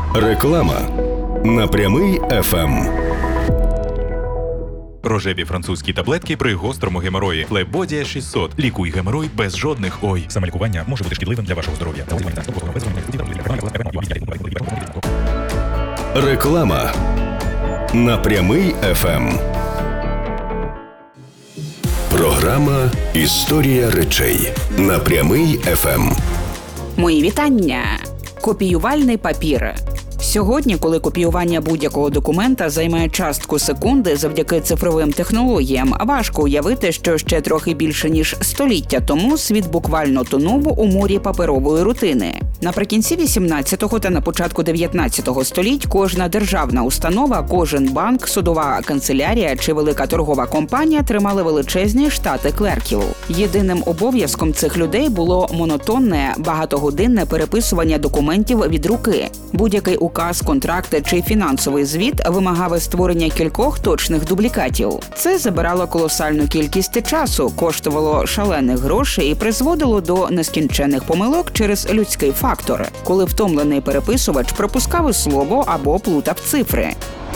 Реклама на Прямий ФМ. Рожеві французькі таблетки при гострому геморої. Флебодія 600. Лікуй геморой без жодних «ой». Самолікування може бути шкідливим для вашого здоров'я. Реклама на Прямий ФМ. Програма «Історія речей» на Прямий ФМ. Мої вітання! Копіювальний папір. Сьогодні, коли копіювання будь-якого документа займає частку секунди завдяки цифровим технологіям, важко уявити, що ще трохи більше ніж століття тому світ буквально тонув у морі паперової рутини. Наприкінці 18-го та на початку 19-го століть кожна державна установа, кожен банк, судова канцелярія чи велика торгова компанія тримали величезні штати клерків. Єдиним обов'язком цих людей було монотонне, багатогодинне переписування документів від руки. Будь-який указ, контракт чи фінансовий звіт вимагав створення кількох точних дублікатів. Це забирало колосальну кількість часу, коштувало шалених грошей і призводило до нескінченних помилок через людський фактор, коли втомлений переписувач пропускав слово або плутав цифри.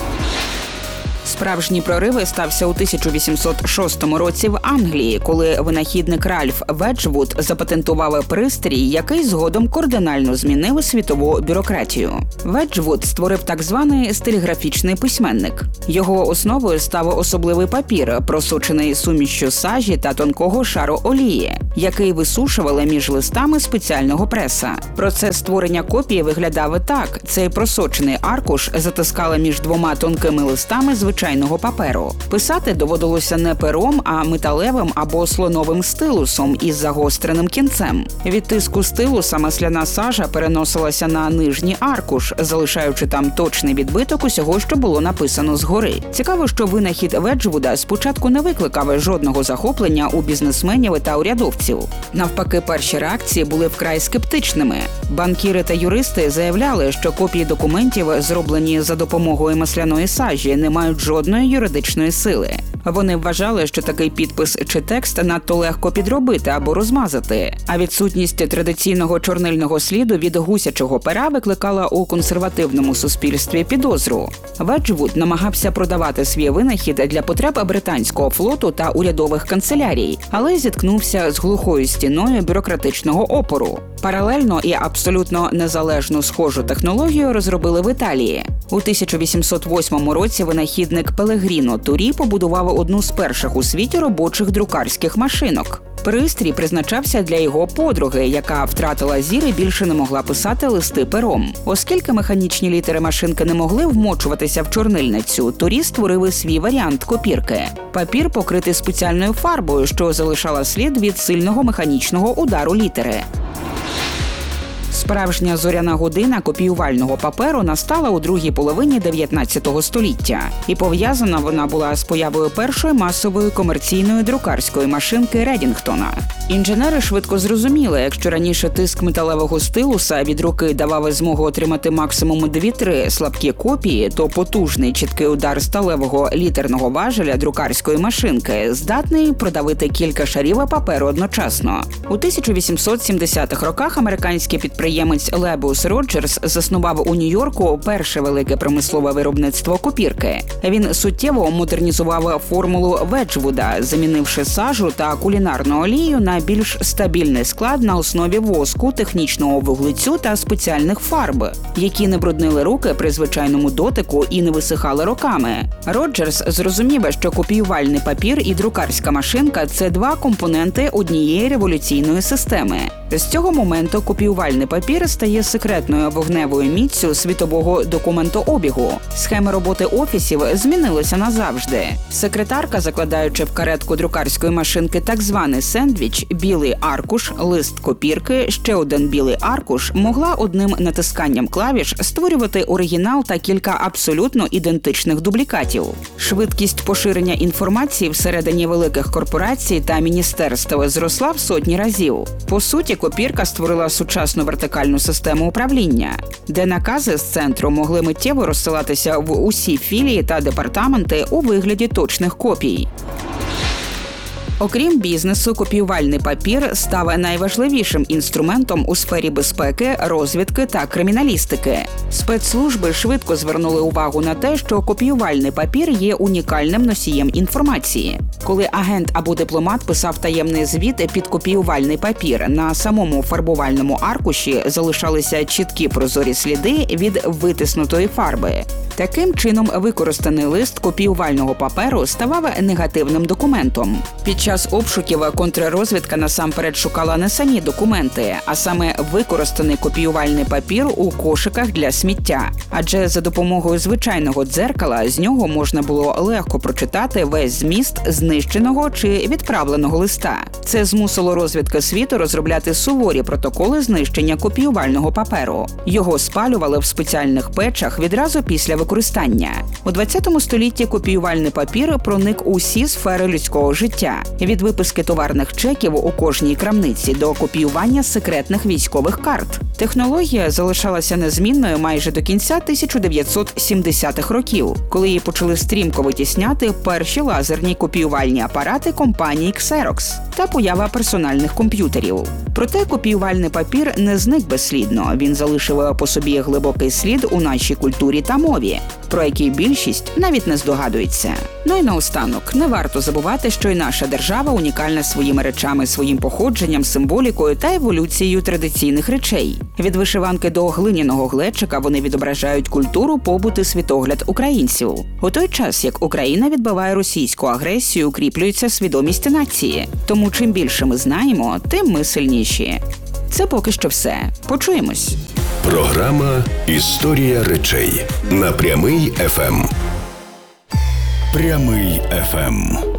Справжній прорив стався у 1806 році в Англії, коли винахідник Ральф Веджвуд запатентував пристрій, який згодом кардинально змінив світову бюрократію. Веджвуд створив так званий стиліграфічний письменник. Його основою став особливий папір, просочений сумішчю сажі та тонкого шару олії, який висушували між листами спеціального преса. Процес створення копії виглядав так. Цей просочений аркуш затискали між двома тонкими листами звичайного паперу. Писати доводилося не пером, а металевим або слоновим стилусом із загостреним кінцем. Від тиску стилуса масляна сажа переносилася на нижній аркуш, залишаючи там точний відбиток усього, що було написано згори. Цікаво, що винахід Веджвуда спочатку не викликав жодного захоплення у бізнесменів та урядовців. Навпаки, перші реакції були вкрай скептичними. Банкіри та юристи заявляли, що копії документів, зроблені за допомогою масляної сажі, не мають жодної юридичної сили. Вони вважали, що такий підпис чи текст надто легко підробити або розмазати, а відсутність традиційного чорнильного сліду від гусячого пера викликала у консервативному суспільстві підозру. Веджвуд намагався продавати свій винахід для потреб британського флоту та урядових канцелярій, але зіткнувся з глухою стіною бюрократичного опору. Паралельно і абсолютно незалежну схожу технологію розробили в Італії. У 1808 році винахідник Пелегріно Турі побудував одну з перших у світі робочих друкарських машинок. Пристрій призначався для його подруги, яка втратила зір і більше не могла писати листи пером. Оскільки механічні літери машинки не могли вмочуватися в чорнильницю, Турі створив свій варіант копірки. Папір покритий спеціальною фарбою, що залишала слід від сильного механічного удару літери. Справжня зоряна година копіювального паперу настала у другій половині 19 століття. І пов'язана вона була з появою першої масової комерційної друкарської машинки Редінгтона. Інженери швидко зрозуміли, якщо раніше тиск металевого стилуса від руки давав змогу отримати максимум 2-3 слабкі копії, то потужний чіткий удар сталевого літерного важеля друкарської машинки здатний продавити кілька шарів паперу одночасно. У 1870-х роках американський підприємець Лебус Роджерс заснував у Нью-Йорку перше велике промислове виробництво копірки. Він суттєво модернізував формулу Веджвуда, замінивши сажу та кулінарну олію на більш стабільний склад на основі воску, технічного вуглецю та спеціальних фарб, які не бруднили руки при звичайному дотику і не висихали роками. Роджерс зрозумів, що копіювальний папір і друкарська машинка – це два компоненти однієї революційної системи. З цього моменту копіювальний папір стає секретною вогневою міццю світового документообігу. Схеми роботи офісів змінилися назавжди. Секретарка, закладаючи в каретку друкарської машинки так званий сендвіч, білий аркуш, лист копірки, ще один білий аркуш, могла одним натисканням клавіш створювати оригінал та кілька абсолютно ідентичних дублікатів. Швидкість поширення інформації всередині великих корпорацій та міністерств зросла в сотні разів. По суті, копірка створила сучасну вертикальну систему управління, де накази з центру могли миттєво розсилатися в усі філії та департаменти у вигляді точних копій. Окрім бізнесу, копіювальний папір став найважливішим інструментом у сфері безпеки, розвідки та криміналістики. Спецслужби швидко звернули увагу на те, що копіювальний папір є унікальним носієм інформації. Коли агент або дипломат писав таємний звіт під копіювальний папір, на самому фарбувальному аркуші залишалися чіткі прозорі сліди від витиснутої фарби. Таким чином, використаний лист копіювального паперу ставав негативним документом. Під час обшуків контррозвідка насамперед шукала не самі документи, а саме використаний копіювальний папір у кошиках для сміття. Адже за допомогою звичайного дзеркала з нього можна було легко прочитати весь зміст знищеного чи відправленого листа. Це змусило розвідки світу розробляти суворі протоколи знищення копіювального паперу. Його спалювали в спеціальних печах відразу після використання. У 20 столітті копіювальний папір проник у усі сфери людського життя. Від виписки товарних чеків у кожній крамниці до копіювання секретних військових карт. Технологія залишалася незмінною майже до кінця 1970-х років, коли її почали стрімко витісняти перші лазерні копіювальні апарати компанії Xerox та поява персональних комп'ютерів. Проте копіювальний папір не зник безслідно. Він залишив по собі глибокий слід у нашій культурі та мові, про який більшість навіть не здогадується. Ну і наостанок, не варто забувати, що і наша держава унікальна своїми речами, своїм походженням, символікою та еволюцією традиційних речей. Від вишиванки до глиняного глечика вони відображають культуру, побут і світогляд українців. У той час, як Україна відбиває російську агресію, укріплюється свідомість нації. Тому чим більше ми знаємо, тим ми сильніші. Це поки що все. Почуємось. Програма «Історія речей» на Прямий ФМ. Прямий ФМ.